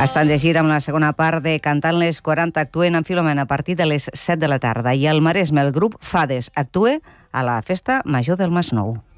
Estan de gira amb la segona part de Cantant les 40 actuen en Filomena a partir de les 7 de la tarda i al Maresme el grup Fades actua a la Festa Major del Masnou.